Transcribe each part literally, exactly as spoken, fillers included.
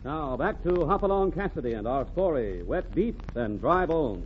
Now, back to Hopalong Cassidy and our story, Wet Beef and Dry Bones.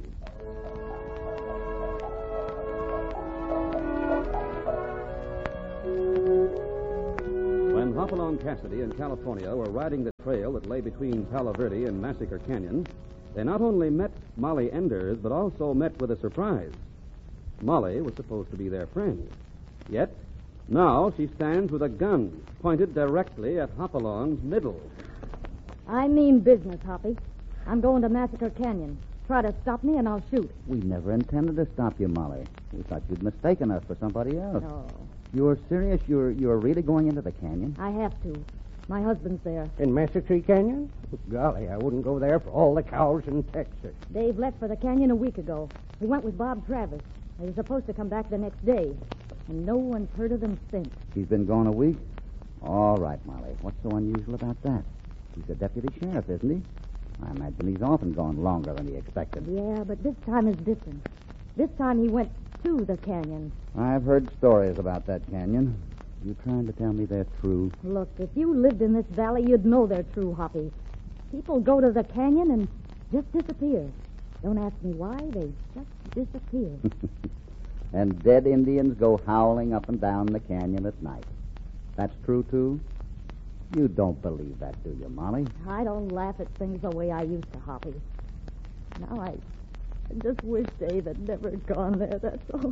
When Hopalong Cassidy and California were riding the trail that lay between Palo Verde and Massacre Canyon, they not only met Molly Enders, but also met with a surprise. Molly was supposed to be their friend. Yet, now she stands with a gun pointed directly at Hopalong's middle. I mean business, Hoppy. I'm going to Massacre Canyon. Try to stop me and I'll shoot. We never intended to stop you, Molly. We thought you'd mistaken us for somebody else. No. You're serious? You're you're really going into the canyon? I have to. My husband's there. In Massacre Canyon? Golly, I wouldn't go there for all the cows in Texas. Dave left for the canyon a week ago. He went with Bob Travis. They were supposed to come back the next day. And no one's heard of them since. He's been gone a week? All right, Molly. What's so unusual about that? He's a deputy sheriff, isn't he? I imagine he's often gone longer than he expected. Yeah, but this time is different. This time he went to the canyon. I've heard stories about that canyon. You trying to tell me they're true? Look, if you lived in this valley, you'd know they're true, Hoppy. People go to the canyon and just disappear. Don't ask me why, they just disappear. And dead Indians go howling up and down the canyon at night. That's true, too? You don't believe that, do you, Molly? I don't laugh at things the way I used to, Hoppy. Now I just wish Dave had never gone there, that's all.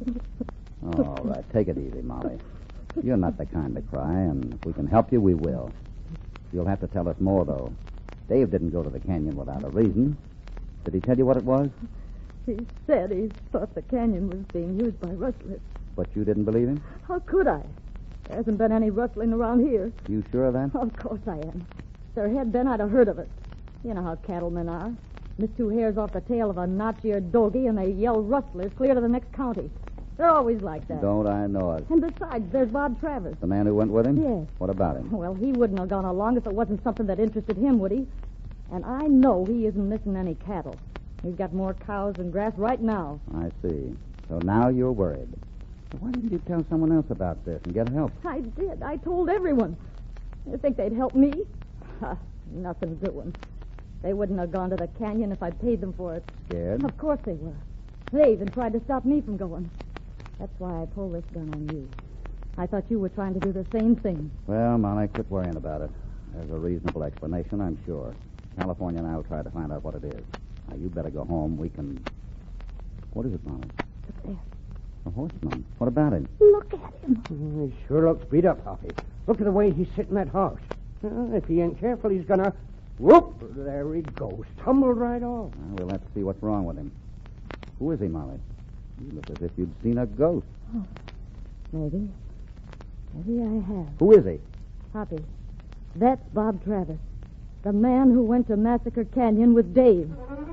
All right, take it easy, Molly. You're not the kind to cry, and if we can help you, we will. You'll have to tell us more, though. Dave didn't go to the canyon without a reason. Did he tell you what it was? He said he thought the canyon was being used by rustlers. But you didn't believe him? How could I? There hasn't been any rustling around here. You sure of that? Of course I am. If there had been, I'd have heard of it. You know how cattlemen are. Miss two hairs off the tail of a notch-eared dogie, and they yell rustlers clear to the next county. They're always like that. Don't I know it? And besides, there's Bob Travis. The man who went with him? Yes. What about him? Well, he wouldn't have gone along if it wasn't something that interested him, would he? And I know he isn't missing any cattle. He's got more cows than grass right now. I see. So now you're worried. So why didn't you tell someone else about this and get help? I did. I told everyone. You think they'd help me? Ha, nothing doing. They wouldn't have gone to the canyon if I'd paid them for it. Scared? Of course they were. They even tried to stop me from going. That's why I pulled this gun on you. I thought you were trying to do the same thing. Well, Molly, quit worrying about it. There's a reasonable explanation, I'm sure. California and I will try to find out what it is. Now, you better go home. We can... What is it, Molly? Look there. A horseman. What about him? Look at him. Mm, he sure looks beat up, Hoppy. Look at the way he's sitting that horse. Uh, if he ain't careful, he's gonna... Whoop! There he goes. Tumbled right off. Well, we'll have to see what's wrong with him. Who is he, Molly? You look as if you'd seen a ghost. Oh, maybe. Maybe I have. Who is he? Hoppy, that's Bob Travis. The man who went to Massacre Canyon with Dave.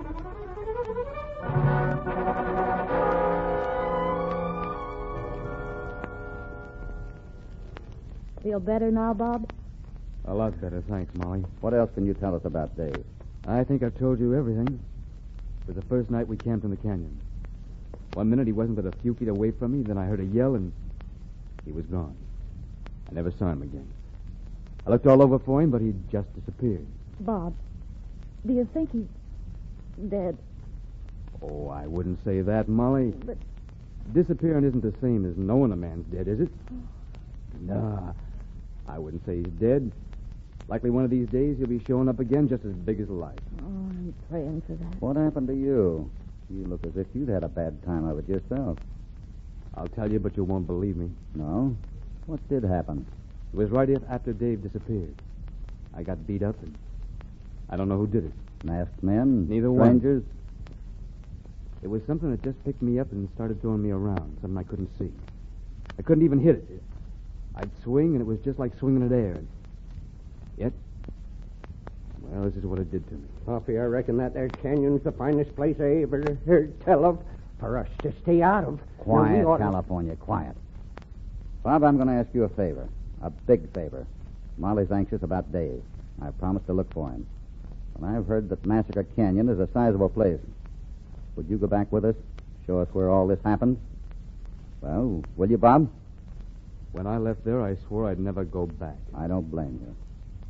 Feel better now, Bob? A lot better, thanks, Molly. What else can you tell us about Dave? I think I've told you everything. It was the first night we camped in the canyon. One minute he wasn't but a few feet away from me, then I heard a yell and he was gone. I never saw him again. I looked all over for him, but he'd just disappeared. Bob, do you think he's dead? Oh, I wouldn't say that, Molly. But disappearing isn't the same as knowing a man's dead, is it? Nah, I wouldn't say he's dead. Likely one of these days he'll be showing up again just as big as life. Oh, I'm praying for that. What happened to you? You look as if you'd had a bad time of it yourself. I'll tell you, but you won't believe me. No? What did happen? It was right after Dave disappeared. I got beat up, and I don't know who did it. Masked men? Neither one. Strangers? It was something that just picked me up and started throwing me around, something I couldn't see. I couldn't even hit it. I'd swing, and it was just like swinging at air. And yet, well, this is what it did to me. Hoppy, I reckon that there canyon's the finest place I ever heard tell of for us to stay out of. Quiet, ought... California, quiet. Bob, I'm going to ask you a favor. A big favor. Molly's anxious about Dave. I promised to look for him. And I've heard that Massacre Canyon is a sizable place. Would you go back with us? Show us where all this happened? Well, will you, Bob? When I left there, I swore I'd never go back. I don't blame you.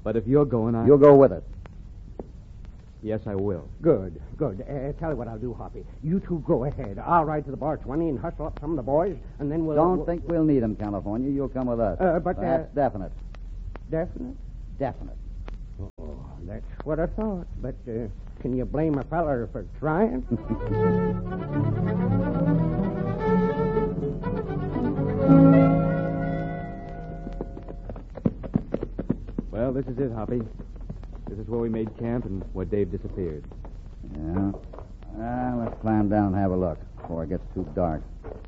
But if you're going, I... You'll go with us. Yes, I will. Good, good. Uh, tell you what I'll do, Hoppy. You two go ahead. I'll ride to the bar twenty and hustle up some of the boys, and then we'll... Don't we'll... think we'll need 'em, California. You'll come with us. Uh, but, uh, That's definite. Definite? Definite. Oh, that's what I thought. But uh, can you blame a feller for trying? Well, this is it, Hoppy. This is where we made camp and where Dave disappeared. Yeah. Uh, let's climb down and have a look before it gets too dark.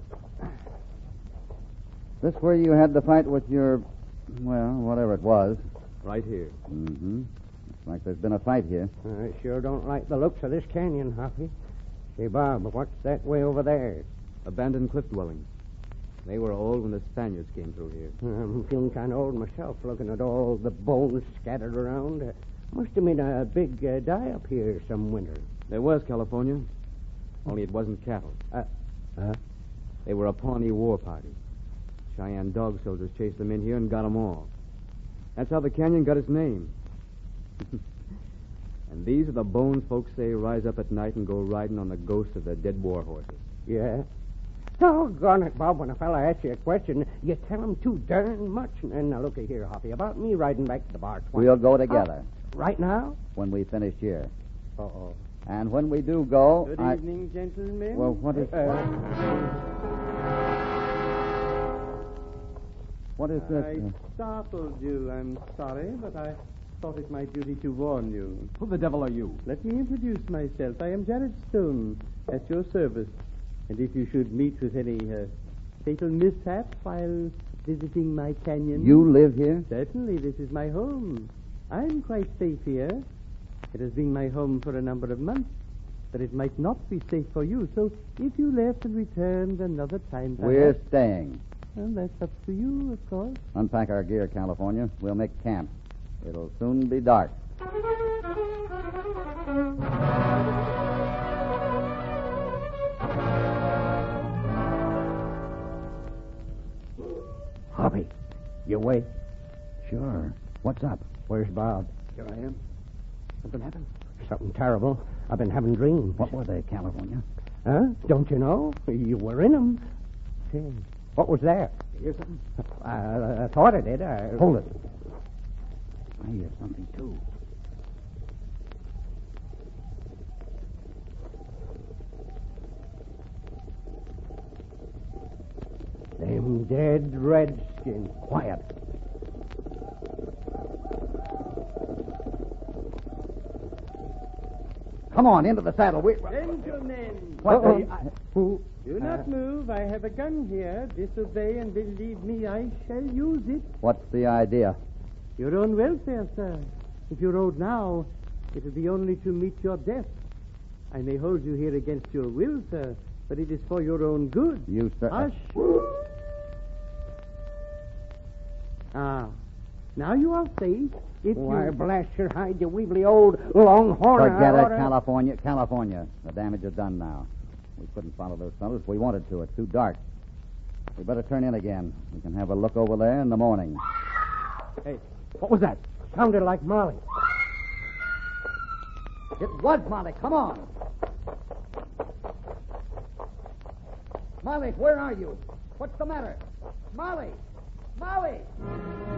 This where you had the fight with your, well, whatever it was. Right here. Mm-hmm. Looks like there's been a fight here. I sure don't like the looks of this canyon, Hoppy. Say, Bob, what's that way over there? Abandoned cliff dwellings. They were old when the Spaniards came through here. I'm feeling kind of old myself, looking at all the bones scattered around. Uh, must have been a big uh, die-up here some winter. There was California, only it wasn't cattle. Uh, huh? They were a Pawnee war party. Cheyenne dog soldiers chased them in here and got them all. That's how the canyon got its name. And these are the bones folks say rise up at night and go riding on the ghosts of their dead war horses. Yeah? Doggone it, Bob, when a fella asks you a question, you tell him too darn much. And now, looky here, Hoppy, about me riding back to the bar. We'll go together. Uh, right now? When we finish here. Uh-oh. And when we do go... Good I... evening, gentlemen. Well, what is... Uh, what is this? I startled you, I'm sorry, but I thought it my duty to warn you. Who the devil are you? Let me introduce myself. I am Jared Stone, at your service. And if you should meet with any uh, fatal mishap while visiting my canyon... You live here? Certainly, this is my home. I'm quite safe here. It has been my home for a number of months, but it might not be safe for you. So if you left and returned another time... Perhaps, We're staying. well, that's up to you, of course. Unpack our gear, California. We'll make camp. It'll soon be dark. Hoppy, you awake? Sure. What's up? Where's Bob? Here I am. Something happened? Something terrible. I've been having dreams. What were they, California? Huh? Don't you know? You were in them. Say, what was that? You hear something? I, I thought I did. I... Hold it. I hear something, too. Them dead redskins. Quiet. Come on, into the saddle. We... Gentlemen, What Uh-oh. the... I... Who? do not Uh, move. I have a gun here. Disobey, and believe me, I shall use it. What's the idea? Your own welfare, sir. If you rode now, it will be only to meet your death. I may hold you here against your will, sir, but it is for your own good. You, sir... Hush. Ah, now you are safe. If Why, you... blast your hide, you weebly old longhorn. Forget I it, oughta- California. California. The damage is done now. We couldn't follow those fellows if we wanted to. It's too dark. We better turn in again. We can have a look over there in the morning. Hey, what was that? Sounded like Molly. It was Molly. Come on. Molly, where are you? What's the matter? Molly! Molly!